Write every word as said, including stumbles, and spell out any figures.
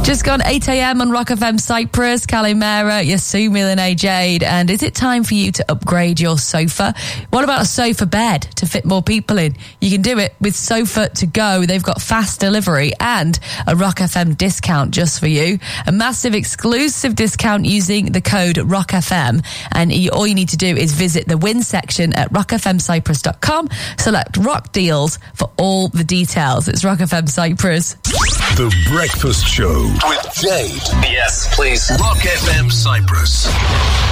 Just gone eight a.m. on Rock F M Cyprus. Kalimera, Yasumi and Jade. And is it time for you to upgrade your sofa? What about a sofa bed to fit more people in? You can do it with Sofa to Go. They've got fast delivery and a Rock F M discount just for you. A massive exclusive discount using the code Rock F M. And you, all you need to do is visit the win section at rock f m cyprus dot com. Select Rock Deals for all the details. It's Rock F M Cyprus. The Breakfast Show with Jade. Yes, please. Rock F M Cyprus.